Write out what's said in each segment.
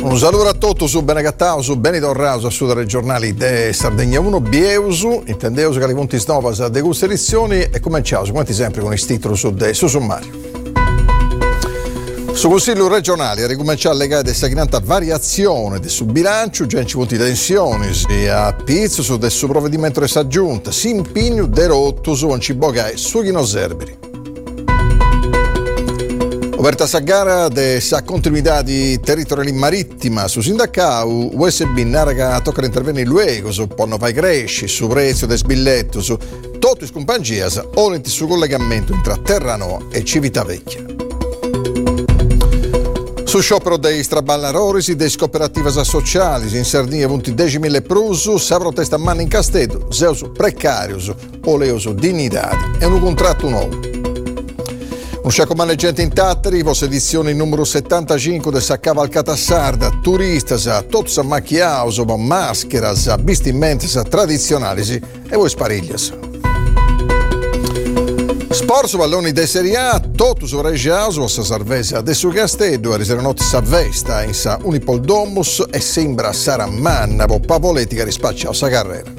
Un saluto a tutti su Benegattao, su Benito Rauso, su da regionali de Sardegna 1, Bieusu, intendeus che le punti snovas de queste edizioni e cominciamo, quanti sempre con il titolo su sommario. Su Consiglio regionale, a ricominciare a legare questa grande variazione del bilancio, già in punti di tensioni, a pizzo su del provvedimento della giunta, si impegno derotto su un cibogai su chi non serve. Oberta sa gara della continuità di territoriale marittima su Sindacau, USB narra tocca intervenire luego su ponno fai cresci, su prezzo del sbilletto, su tutto in compangias, o su collegamento tra Terranova e Civitavecchia. Su sciopero dei straballarorisi, dei cooperative sociali, in Sardegna 10.000 prusu, sa protesta manna in Castedo, zeus precarius, o leus dignidadi, e un contratto nuovo. Un sciacomane gente in Tattari, vostra edizione numero 75 della cavalcata sarda, turistas, tots macchiaus, mascheras, vestimentes tradizionali e voi spariglias. Sport palloni de Serie A, tutto su Regiaus, vostra Sarvesa de su Castedo, a riservanotti sa vesta in sa Unipol Domus e sembra sarà manna, pavoletica rispaccia sa carriera.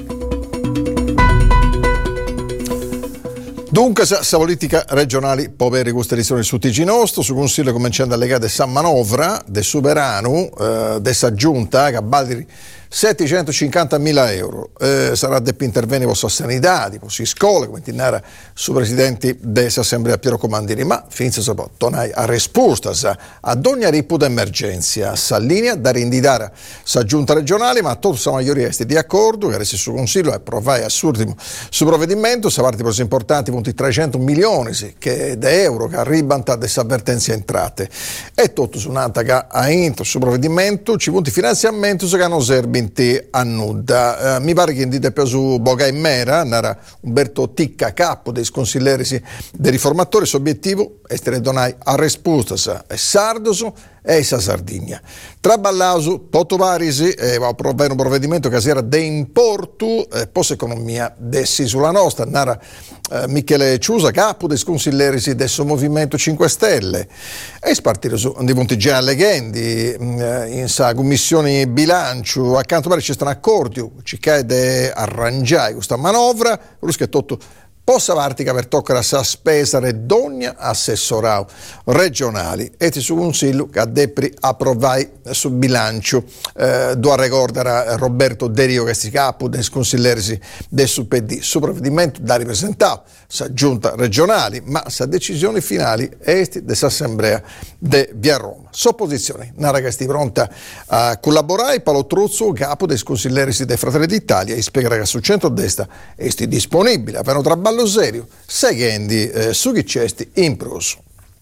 Dunque, sa politica regionali poveri queste edizioni su TG Nostro, su Consiglio cominciando a legare San Manovra, del Soberano, dessa giunta, che baldi 750.000 euro. Sarà deppi interventi vostra sanità, tipo si scuola, come tinara su presidenti dell'Assemblea Piero Comandini, ma finizia sapò, tornai a risposta ad ogni ripu d'emergenza, sa linea da rindidare sa giunta regionale, ma tutta la maggioria è di accordo, che adesso su Consiglio approvai assurdimo su provvedimento, sa parte cose importanti, punti 300 milioni che de euro che arrivano da queste avvertenze entrate. E tutto su un'altra che ha intro su provvedimento, ci punti finanziamento che non serve a nuda. Mi pare che indite più su Boga e Mera, nara Umberto Ticca, capo dei consiglieri dei riformatori, suo obiettivo è donare a risposta e sardoso e sa Sardegna. Traballausu, tutto varisi, un provvedimento che era de importu, post economia dessi sulla nostra, nara Michele Ciusa, capo dei consiglieri del suo Movimento 5 Stelle, e spartire su di punti già leghendi, in sa commissione bilancio, accanto a c'è stato un accordo, ci cade arrangiare questa manovra, che tutto possa vartica per toccare a sa spesa redogna assessorau regionali e su Consiglio che a Depri approvai sul bilancio do ricordare Roberto Derio che si capo dei consiglieri del PD su provvedimento da ripresentare sa giunta regionali ma sa decisioni finali esti dell'Assemblea de Via Roma. Sopposizione, una ragazza pronta a collaborare, Paolo Truzzo, capo dei consiglieri dei Fratelli d'Italia, e spiega che sul centro-destra esti disponibile, avevano traballo serio, seguendo su chi c'esti in proso.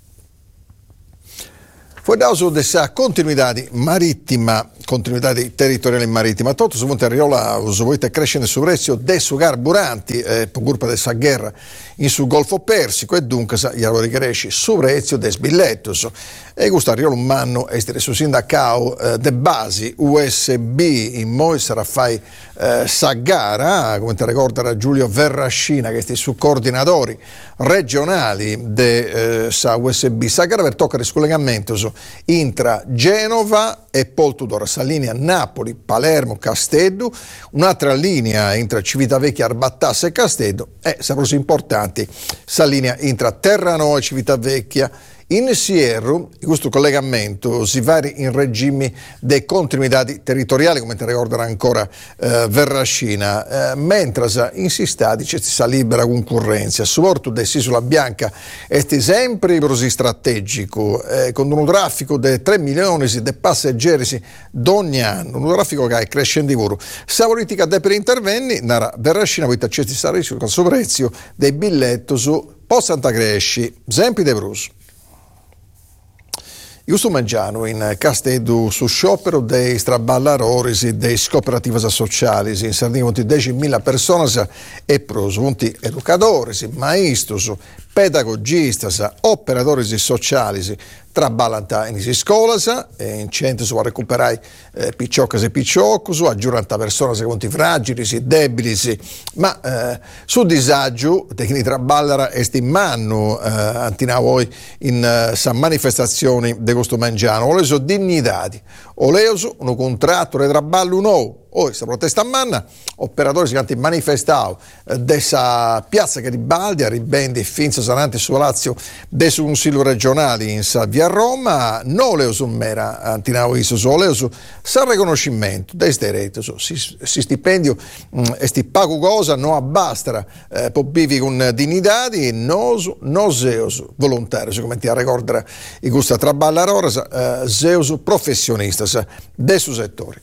Fuori da questa continuità marittima, continuità territoriale marittima, tutto su monte Ariola, volete crescere sul prezzo dei carburanti, per colpa della guerra in sul Golfo Persico, e dunque gli lavori cresci sul prezzo dei sbillettos. E questo Ariola un manno essere su Sindacao de basi USB in moi sarà fai sa gara, come ti ricorda Giulio Verrascina, che è su coordinatori regionali de sa USB sa gara per toccare il scollegamento intra Genova e Poltudora, sa linea Napoli, Palermo, Castedo, un'altra linea intra Civitavecchia, Arbattasse e Castedo, e saprò importanti sa linea intra Terranova e Civitavecchia. In Sierra, questo collegamento si vari in regimi di continuità territoriali, come ti ricorderà ancora Verrascina, mentre in si stati c'è questa libera concorrenza. Soprattutto dell'Isola Bianca è sempre così strategico, con un traffico di 3 milioni di passeggeri ogni anno, un traffico che è crescendo di volo. Se la politica deve intervenire, Verrascina poi c'è questo rischio con il prezzo dei biglietti su Santa Cresci, esempi di Bruce. Giusto mangiano in Castedo su sciopero dei straballarores e dei cooperative sociali in Sardegna 10.000 persone e pros, educatori, maestros, pedagogistas, operatori sociali traballanta in scuola, in centro si va a recuperare picciocas e picciocus, aggiuranta persone che conti fragili, debili, ma su disagio di chi traballa è stimmanno antina voi in sa manifestazioni di questo mangiano, o le so dignitati, o le so un contratto di traballo nuovo. Ora, questa protesta a manna, operatori si hanno manifestato dessa piazza Garibaldi, a ribendi finza sanante su Lazio, del Consiglio regionale in Salvia a Roma, non le so mera antinao iso, le so sa riconoscimento dei diretti, si stipendio e sti pago cosa non abbasta, può vivi con dignità, non seus volontari, come ti ricorda i gusta traballa ora, seus professionistas del suo settore.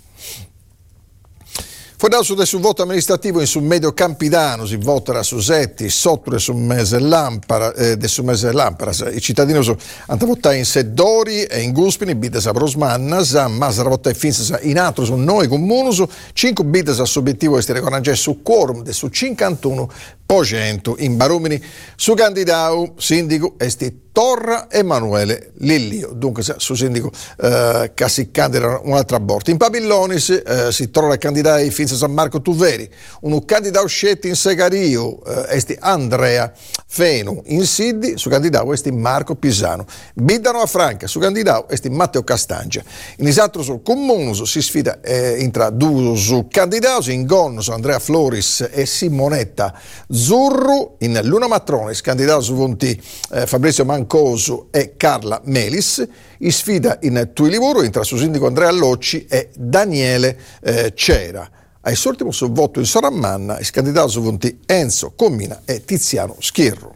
Fuori del voto amministrativo in sul medio Campidano si voterà su Setti, sotto sul mese Lampara, i cittadini hanno votato in Seddori e in Guspini, bides a Brosmannas, ma sarà votato in altro su noi comuni, 5 bides a subiettivo e riconoscere su quorum de su 51% in Barumini, su candidato sindaco esti Torra Emanuele Lillio, dunque su sindaco che si candida un'altra volta. In Papillonis si trova il candidato Finza San Marco Tuveri, un candidato scelto in Segario esti Andrea Fenu, in Siddi su candidato esti Marco Pisano, Bidano a Franca su candidato esti Matteo Castangia. In esatto sul comune si sfida intra due su candidati, in Gonno su Andrea Floris e Simonetta Zurru, in Luna Matronis candidato su Vonti Fabrizio Mancosu e Carla Melis, in sfida in Tuilivuru intra su sindaco Andrea Locci e Daniele Cera. Ai sortimo sul voto in Sorammanna, il candidato su Vonti Enzo Commina e Tiziano Schierro.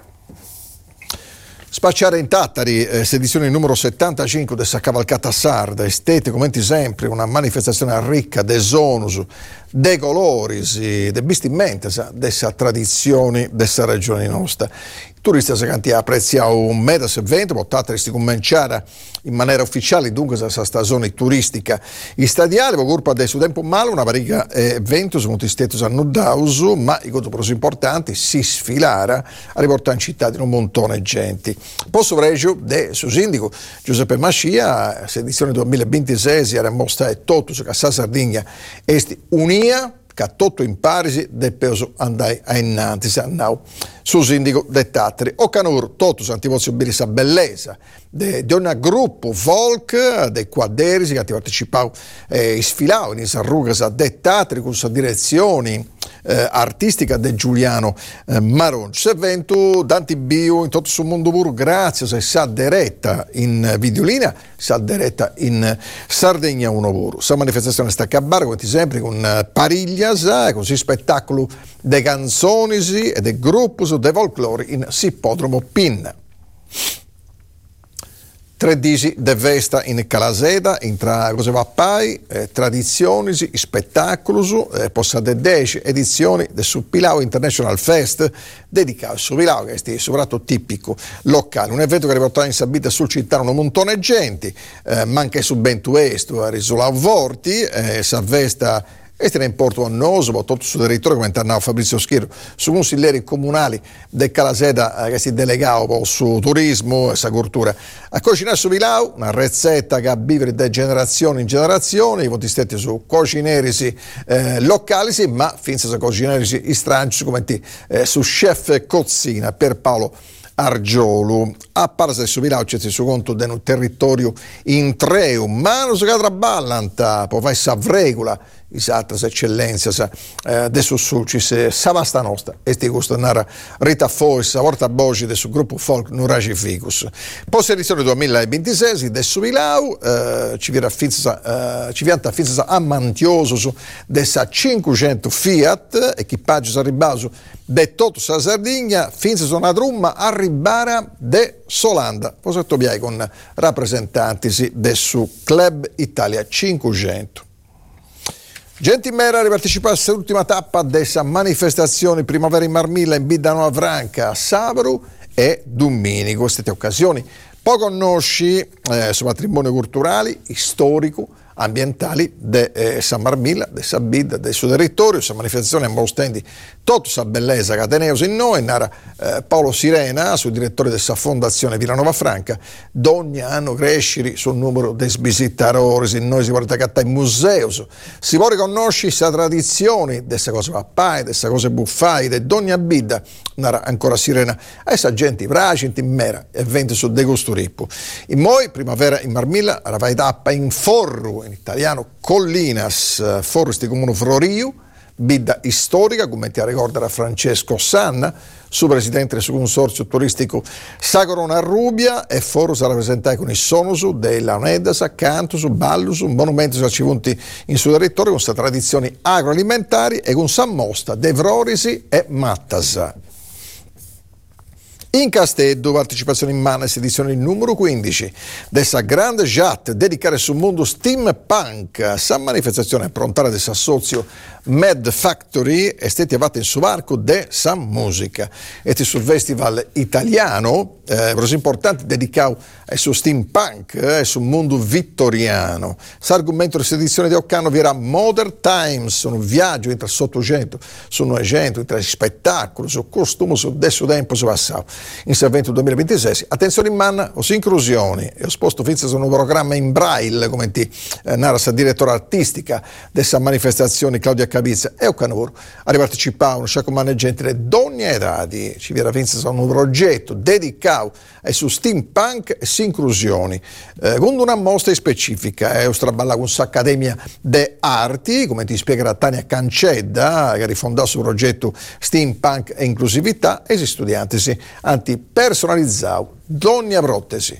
Spacciare in Tattari, sedizione numero 75 dessa cavalcata sarda, estete come sempre una manifestazione ricca de sonus, de coloris, de vestimenta, dessa tradizioni dessa regione nostra. I turisti che apprezzano un medas evento, portate a cominciare in maniera ufficiale, dunque questa stagione turistica stadiale, curpa del suo tempo male, una variga evento, sono tutti stati a Nudausu, ma i cose più importanti si sfilara a riportare in città di un montone di gente. Posso pregio del suo sindaco Giuseppe Mascia, edizione 2026, era mostra e tutto su Cassa Sardegna esti unia, che tutto in parisi del peso andai a innanzi, su sindaco de Tattari. O canur, tutto santivozio biris a bellezza, di ogni gruppo folk, dei quadresi che hanno partecipato e sfilato in Sarrugas de Tattari con sa direzioni artistica de Giuliano Maronci. Se evento Danti Bio in tutto sul mondo puro, grazie se sa diretta in videolina, sa diretta in Sardegna 1 puro. Sa manifestazione sta a Cabara, come sempre, con pariglias, così spettacolo de canzoni e de gruppi de folklore in Sippodromo Pin. 3 disi de festa in Calaseda, intra cose vappai, tradizioni, spettacoli, possate 10 edizioni del Suppilau International Fest dedicato al Suppilau, che è soprattutto tipico locale. Un evento che riporterà in sabita sul città un montone di gente, ma anche su Bentuesto, a Risola Vorti, sa festa. Este in porto annoso, tutto sul territorio, come tornava Fabrizio Schierro, su consiglieri comunali del Calaseda che si delegava su turismo e sa cultura. A cucinare su Pilau, una ricetta che a vivere da generazione in generazione, i voti stetti su cucineri locali, ma finza su cucineri stranci, come su chef cozzina per Paolo Argiolu. A parte su Pilau c'è su conto del territorio in treu, ma non si traballanta, poi fai sa vregola, altre eccellenze de sussucis sa vasta nostra e sti gustanara Rita Fois a porta voce del suo gruppo folk Nuraci Ficus. Post edizione 2026 de su Pilau ci viene affizza a Mantioso dessa 500 Fiat equipaggio arribato de tutto sa Sardegna finza su una trumma arribara de Solanda posetto biai con rappresentanti del suo Club Italia 500. Gente in mera a partecipare all'ultima tappa della manifestazione Primavera in Marmilla in Bidano a Franca, sabato e domenica. Queste occasioni poi conosci sul patrimonio culturale, storico, ambientali de San Marmilla, de Sabid, del suo territorio. Questa manifestazione mostendi tutta sa bellezza che teneus in noi, nara Paolo Sirena, suo direttore della Fondazione Villanova Franca, ogni anno crescere sul numero dei visitatori, in noi si vuole attaccare ai musei, si vuole conoscere questa tradizione, dessa cose pappai, dessa cose buffai, de ogni abida, nara ancora Sirena, a essa gente braci, in mera, eventi su de Gusturippu. In moi, primavera in Marmilla, la vai tappa in Forru, in italiano Collinas, Forru sti comune Froriu, bidda storica, come ti ricorda Francesco Sanna, su presidente del suo consorzio turistico Sacorona Rubia, e Forru sarà presentato con il sonosu della Onedasa, cantusu, ballusu, monumenti achievunti in suo territorio con queste tradizioni agroalimentari e con San Mosta, De Vrorisi e Mattasa. In Casteddu, partecipazione in Manes, edizione numero 15 dessa grande chat dedicare sul mondo steampunk. Sa manifestazione approntare del socio Mad Factory è stata fatta in subarco de San Musica e sul festival italiano così importante dedicato al suo steampunk e sul mondo vittoriano. L'argomento di questa edizione di Occano verrà Modern Times, un viaggio tra Ottocento, su Novecento, tra spettacoli, su costume, su adesso tempo, su passato. In Salvento 2026, attenzione in manna, o inclusioni, e ho sposto finza su un programma in braille, come ti narra sa direttora artistica dessa manifestazione Claudia Capizza, e Occanoro a ripartecipare un sciacco maneggiante di ogni età, ci viene finza su un progetto dedicato su steampunk e inclusioni, con una mostra specifica, è straballa con s'Accademia de Arti, come ti spiegherà Tania Cancedda, che ha rifondato sul progetto Steampunk e Inclusività, e gli studenti anti-personalizzato d'ogni protesi.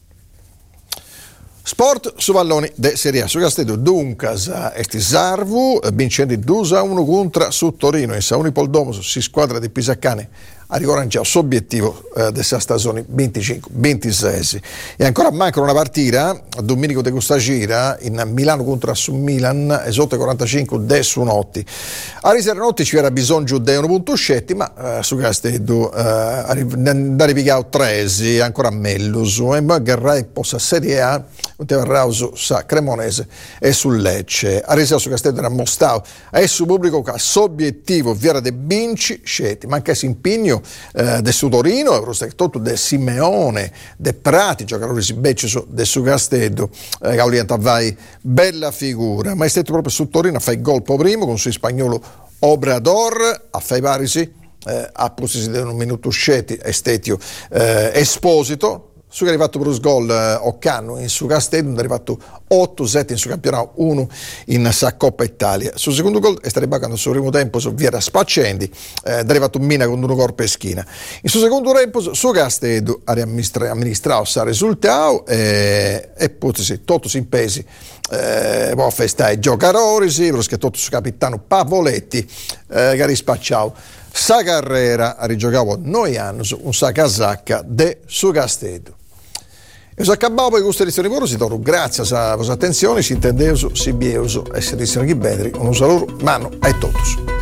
Sport su valloni de Serie A. Su Castello Duncas esti Sarvu, vincendo 2-1 contro su Torino. In Sauni Poldomo si squadra di Pisaccane a ricoranciare il suo obiettivo della stagione 25-26. E ancora manca una partita, Domenico de Costagira, in Milano contro su Milan, esotte 45 de su notti. A riserva notti ci era bisogno di 1.7, ma su Castello da ripicare 13, ancora Mellus, e Magherrai possa Serie A, Rauso sa Cremonese e sul Lecce. A riserva su Castello era mostrato e su pubblico che l'obiettivo viera de Vinci sceti, ma anche si impegno del su Torino, tutto del Simeone, de Prati, giocatori si becci del su Castello, che orienta vai bella figura, ma è stato proprio su Torino a fare il gol primo con il suo spagnolo Obrador, a fare parisi, a posti di un minuto sceti, Estetio Esposito, su che è arrivato per lo gol Occano in su Castello, è arrivato 8-7 in su campionato, 1 in sa Coppa Italia. Sul secondo gol è stato arrivato sul primo tempo su Viera Spaccendi, è arrivato Mina con un corpo e schina. In su secondo tempo su Castello ha amministrato sa risultato e poi tutto si impesi può festare i giocatori, perché tutto su capitano Pavoletti che ha rispacciato sa carriera, ha rigiocato noi anni un sa casacca de su Castello. E se acabavo con questa edizione di Voro, si torno grazie alla vostra attenzione, si intendeuso, si bieuso e si edizione di Bedri, un saluto, mano a tutti.